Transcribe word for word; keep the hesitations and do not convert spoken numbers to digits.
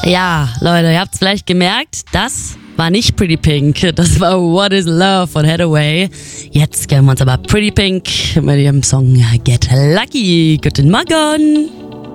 Ja, Leute, ihr habt's vielleicht gemerkt, das war nicht Pretty Pink, das war What is Love von Hathaway. Jetzt gönnen wir uns aber Pretty Pink mit ihrem Song Get Lucky. Guten Morgen!